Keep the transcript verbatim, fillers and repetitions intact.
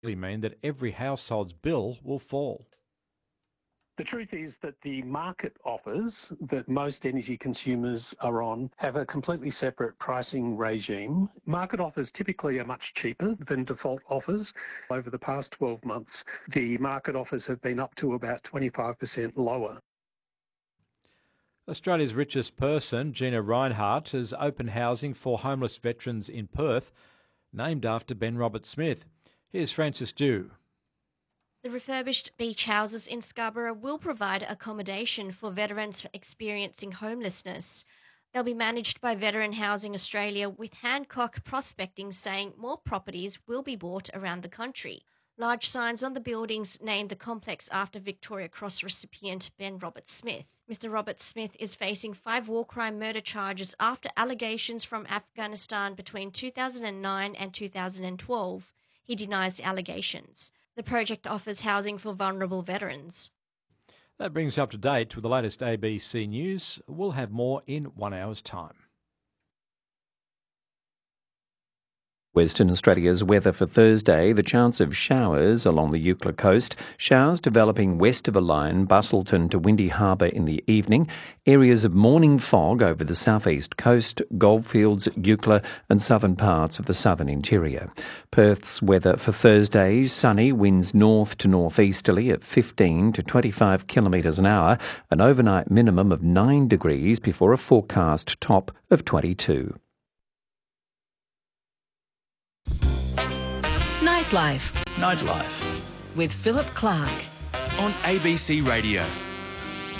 mean that every household's bill will fall. The truth is that the market offers that most energy consumers are on have a completely separate pricing regime. Market offers typically are much cheaper than default offers. Over the past twelve months, the market offers have been up to about twenty-five percent lower. Australia's richest person, Gina Rinehart, has opened housing for homeless veterans in Perth, named after Ben Roberts-Smith. Here's Frances Dew. The refurbished beach houses in Scarborough will provide accommodation for veterans experiencing homelessness. They'll be managed by Veteran Housing Australia, with Hancock Prospecting saying more properties will be bought around the country. Large signs on the buildings named the complex after Victoria Cross recipient Ben Roberts-Smith. Mister Roberts-Smith is facing five war crime murder charges after allegations from Afghanistan between two thousand nine and two thousand twelve. He denies the allegations. The project offers housing for vulnerable veterans. That brings you up to date with the latest A B C News. We'll have more in one hour's time. Western Australia's weather for Thursday, the chance of showers along the Eucla coast, showers developing west of a line, Bustleton to Windy Harbour in the evening, areas of morning fog over the southeast coast, Goldfields, Eucla and southern parts of the southern interior. Perth's weather for Thursday, sunny, winds north to northeasterly at fifteen to twenty-five kilometres an hour, an overnight minimum of nine degrees before a forecast top of twenty-two. Nightlife. Nightlife. With Philip Clark. On A B C Radio.